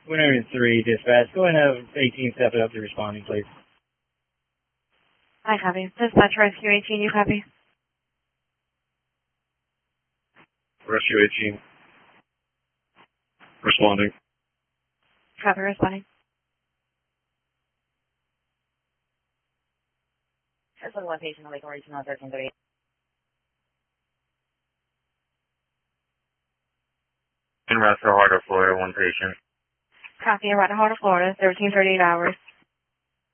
103 dispatch. Go ahead and have 18 step it up to responding, please. I copy. Dispatch Rescue 18, you copy? Rescue 18. Responding. Copy, responding. That's one patient on Lake Regional 1338. In Rasta Harder, Florida, one patient. Copy, Rasta Harder, Florida, 1338 hours.